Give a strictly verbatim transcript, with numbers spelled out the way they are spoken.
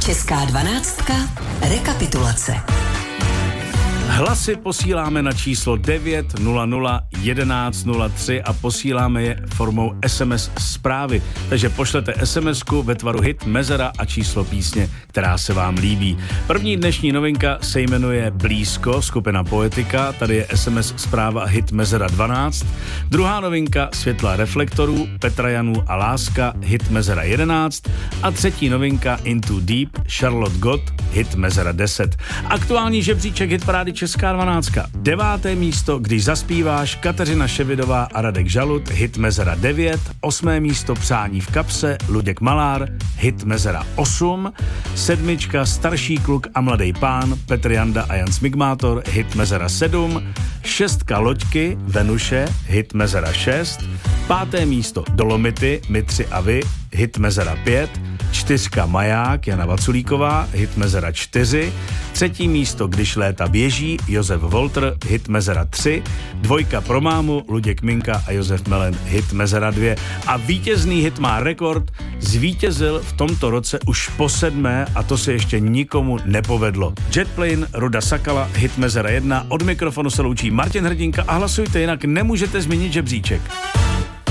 Česká dvanáctka. Rekapitulace. Hlasy posíláme na číslo devět nula nula jedenáct nula tři a posíláme je formou es em es zprávy. Takže pošlete SMSku ve tvaru hit mezera a číslo písně, která se vám líbí. První dnešní novinka se jmenuje Blízko, skupina Poetika. Tady je es em es zpráva hit mezera dvanáct. Druhá novinka Světla reflektorů, Petra Janů a Láska, hit mezera jedenáct. A třetí novinka Into Deep, Charlotte Gott, hit mezera deset. Aktuální žebříček hitparády Česká dvanáctka. Deváté místo, Když zaspíváš, Kateřina Ševidová a Radek Žalut, hit mezera devět. Osmé místo Přání v kapse, Luděk Malár, hit mezera osm. Sedmička Starší kluk a mladý pán, Petr Janda a Jan Smigmátor, hit mezera sedm. Šestka Loďky, Venuše, hit mezera šest. Páté místo Dolomity, My tři a vy, hit mezera pět. Čtyřka Maják, Jana Vaculíková, hit mezera čtyři. Třetí místo Když léta běží, Josef Volter, hit mezera tři. Dvojka Pro mámu, Luděk Minka a Josef Melen, hit mezera dvě. A vítězný hit má rekord, zvítězil v tomto roce už po sedmé a to se ještě nikomu nepovedlo. Jetplane, Ruda Sakala, hit mezera jedna. Od mikrofonu se loučí Martin Hrdinka a hlasujte, jinak nemůžete změnit žebříček.